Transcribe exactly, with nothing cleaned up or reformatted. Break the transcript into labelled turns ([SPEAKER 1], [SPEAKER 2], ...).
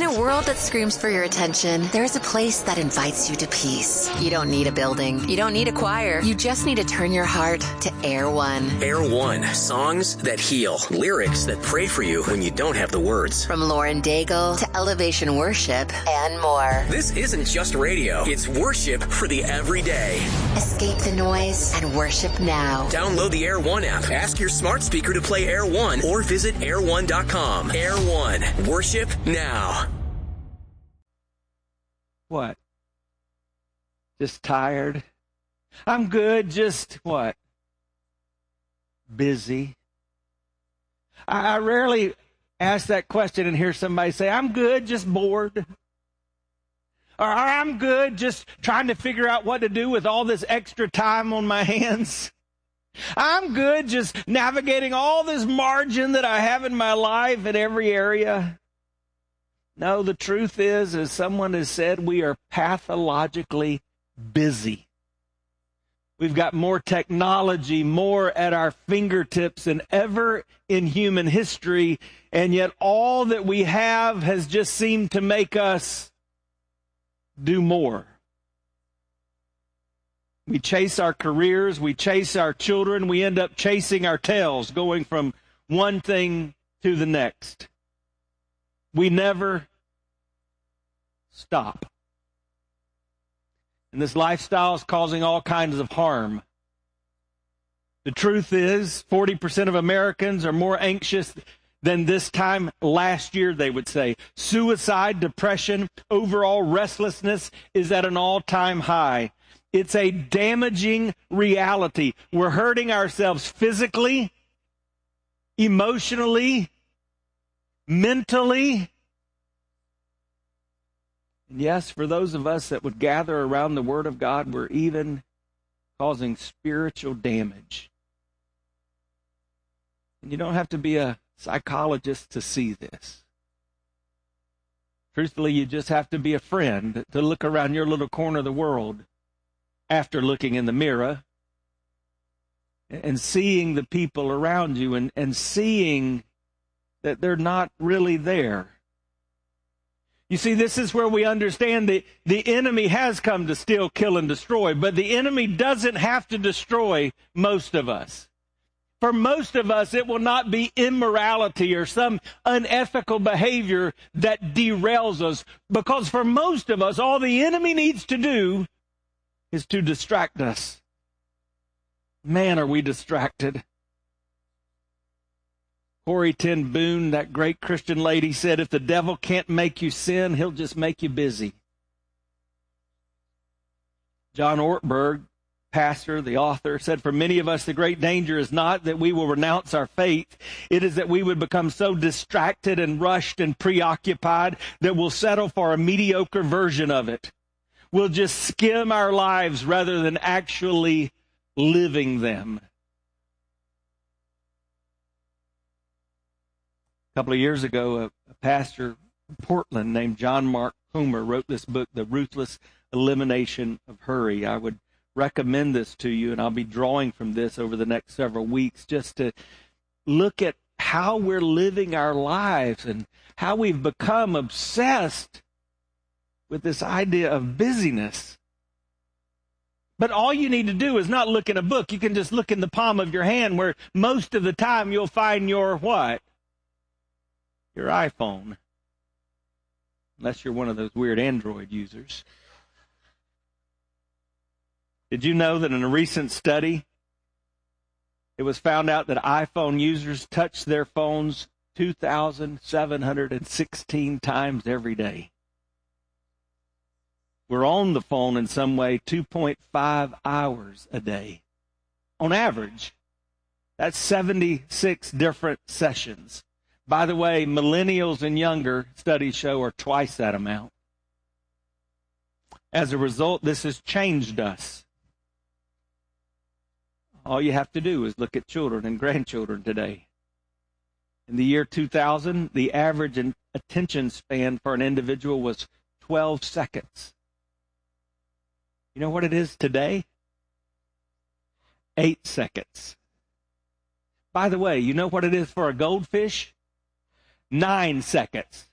[SPEAKER 1] a world that screams for your attention, there's a place that invites you to peace. You don't need a building. You don't need a choir. You just need to turn your heart to Air One.
[SPEAKER 2] Air One. Songs that heal. Lyrics that pray for you when you don't have the words.
[SPEAKER 1] From Lauren Daigle to Elevation Worship and more.
[SPEAKER 2] This isn't just radio. It's worship for the everyday.
[SPEAKER 1] Escape the noise and worship now.
[SPEAKER 2] Download the Air One app. Ask your smart speaker to play Air One or visit air one dot com. Air One. Worship now.
[SPEAKER 3] What? Just tired? I'm good, just what? Busy. I, I rarely ask that question and hear somebody say, I'm good, just bored. Or I'm good, just trying to figure out what to do with all this extra time on my hands. I'm good, just navigating all this margin that I have in my life in every area. No, the truth is, as someone has said, we are pathologically busy. We've got more technology, more at our fingertips than ever in human history, and yet all that we have has just seemed to make us do more. We chase our careers, we chase our children, we end up chasing our tails, going from one thing to the next. We never stop. And this lifestyle is causing all kinds of harm. The truth is, forty percent of Americans are more anxious than this time last year, they would say. Suicide, depression, overall restlessness is at an all-time high. It's a damaging reality. We're hurting ourselves physically, emotionally, mentally. And yes, for those of us that would gather around the Word of God, we're even causing spiritual damage. And you don't have to be a psychologist to see this. Truthfully, you just have to be a friend to look around your little corner of the world after looking in the mirror and seeing the people around you and, and seeing that they're not really there. You see, this is where we understand that the enemy has come to steal, kill, and destroy, but the enemy doesn't have to destroy most of us. For most of us, it will not be immorality or some unethical behavior that derails us, because for most of us, all the enemy needs to do is to distract us. Man, are we distracted. Corrie ten Boom, that great Christian lady, said, if the devil can't make you sin, he'll just make you busy. John Ortberg, pastor, the author, said, for many of us, the great danger is not that we will renounce our faith. It is that we would become so distracted and rushed and preoccupied that we'll settle for a mediocre version of it. We'll just skim our lives rather than actually living them. A couple of years ago, a, a pastor in Portland named John Mark Comer wrote this book, The Ruthless Elimination of Hurry. I would recommend this to you, and I'll be drawing from this over the next several weeks just to look at how we're living our lives and how we've become obsessed with this idea of busyness. But all you need to do is not look in a book. You can just look in the palm of your hand, where most of the time you'll find your what? Your iPhone. Unless you're one of those weird Android users. Did you know that in a recent study, it was found out that iPhone users touch their phones two thousand seven hundred sixteen times every day? We're on the phone in some way two point five hours a day. On average, that's seventy-six different sessions. By the way, millennials and younger, studies show, are twice that amount. As a result, this has changed us. All you have to do is look at children and grandchildren today. In the year two thousand, the average attention span for an individual was twelve seconds. You know what it is today? Eight seconds. By the way, you know what it is for a goldfish? Nine seconds.